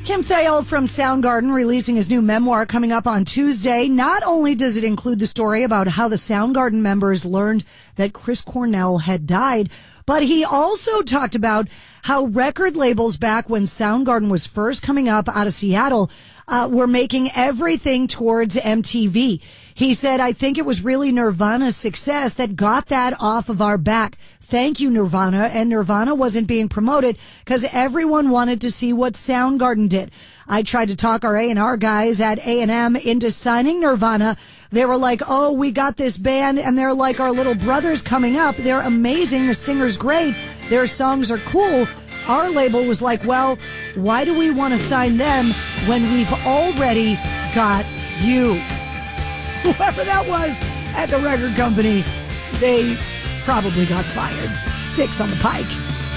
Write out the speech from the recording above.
Kim Thayil from Soundgarden releasing his new memoir coming up on Tuesday. Not only does it include the story about how the Soundgarden members learned that Chris Cornell had died, but he also talked about how record labels back when Soundgarden was first coming up out of Seattle were making everything towards MTV. He said, I think it was really Nirvana's success that got that off of our back. Thank you, Nirvana. And Nirvana wasn't being promoted because everyone wanted to see what Soundgarden did. I tried to talk our A&R guys at A&M into signing Nirvana. They were like, oh, we got this band and they're like our little brothers coming up. They're amazing. The singer's great. Their songs are cool. Our label was like, well, why do we want to sign them when we've already got you? Whoever that was at the record company, they probably got fired. Sticks on the pike.